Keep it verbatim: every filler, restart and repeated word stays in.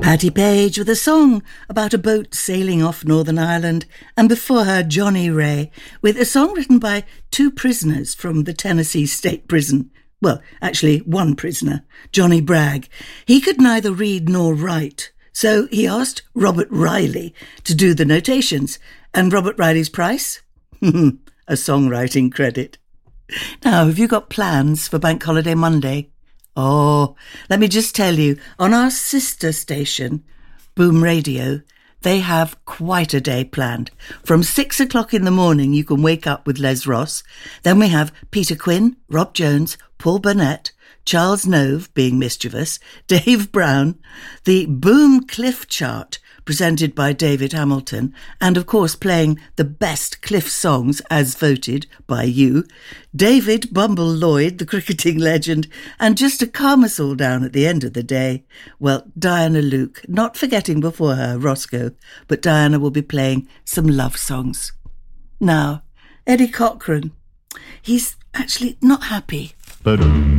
Patti Page with a song about a boat sailing off Northern Ireland, and before her Johnny Ray with a song written by two prisoners from the Tennessee State Prison. Well, actually one prisoner, Johnny Bragg. He could neither read nor write, so he asked Robert Riley to do the notations. And Robert Riley's price? A songwriting credit. Now, have you got plans for Bank Holiday Monday? Oh, let me just tell you, on our sister station, Boom Radio, they have quite a day planned. From six o'clock in the morning, you can wake up with Les Ross. Then we have Peter Quinn, Rob Jones, Paul Burnett, Charles Nove, being mischievous, Dave Brown, the Boom Cliff Chart, presented by David Hamilton, and of course playing the best Cliff songs as voted by you, David Bumble Lloyd, the cricketing legend, and just to calm us all down at the end of the day, well, Diana Luke, not forgetting before her Roscoe, but Diana will be playing some love songs. Now, Eddie Cochran, he's actually not happy. Ba-dum.